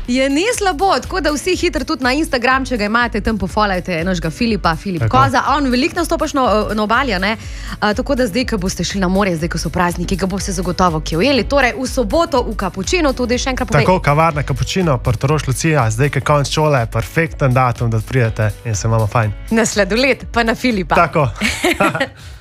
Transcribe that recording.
Je ni slabo, tako da vsi hitro tudi na Instagram, če ga imate, tam pofolajte našega Filipa, Filip Koza. On veliko nastopaš na obalju, ne? Tako da zdaj, ko boste šli na morje, zdaj, ko so prazniki, ga boste zagotovo kje ujeli. Torej, v soboto v Kapučinu, tudi še enkrat povej. Tako, kavarna Kapučino, Portorož, Lucija, zdaj, ko konc šole, perfekten datum, da pridete in se imamo fajn. Na sladoled, pa na Filipa. Tako.